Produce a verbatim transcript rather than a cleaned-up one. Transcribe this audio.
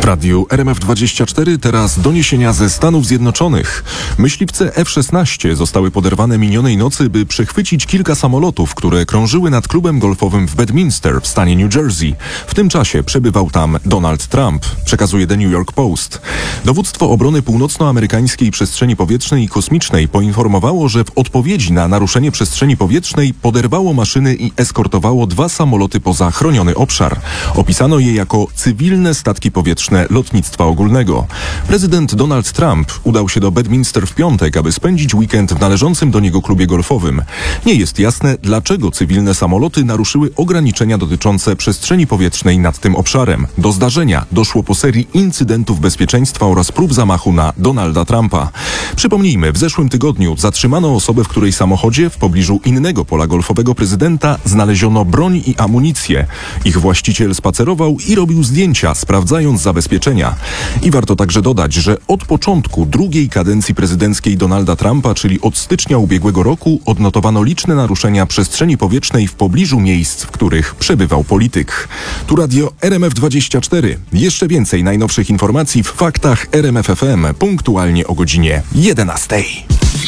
radiu R M F dwadzieścia cztery teraz doniesienia ze Stanów Zjednoczonych. Myśliwce F szesnaście zostały poderwane minionej nocy, by przechwycić kilka samolotów, które krążyły nad klubem golfowym w Bedminster w stanie New Jersey. W tym czasie przebywał tam Donald Trump, przekazuje The New York Post. Dowództwo Obrony Północnoamerykańskiej Przestrzeni Powietrznej i Kosmicznej poinformowało, że w odpowiedzi na naruszenie przestrzeni powietrznej poderwało maszyny i eskortowało dwa samoloty poza chroniony obszar. Opisano je jako cywilne statki powietrzne lotnictwa ogólnego. Prezydent Donald Trump udał się do Bedminster w piątek, aby spędzić weekend w należącym do niego klubie golfowym. Nie jest jasne, dlaczego cywilne samoloty naruszyły ograniczenia dotyczące przestrzeni powietrznej nad tym obszarem. Do zdarzenia doszło po serii incydentów bezpieczeństwa oraz prób zamachu na Donalda Trumpa. Przypomnijmy, w zeszłym tygodniu zatrzymano osobę, w której samochodzie w pobliżu innego pola golfowego prezydenta znaleziono broń i amunicję. Ich właściciel spacerował i robił zdjęcia, sprawdzając zabezpieczenia. I warto także dodać, że od początku drugiej kadencji prezydenckiej Donalda Trumpa, czyli od stycznia ubiegłego roku, odnotowano liczne naruszenia przestrzeni powietrznej w pobliżu miejsc, w których przebywał polityk. Tu radio R M F dwadzieścia cztery. Jeszcze więcej najnowszych informacji w faktach R M F F M punktualnie o godzinie jedenastej.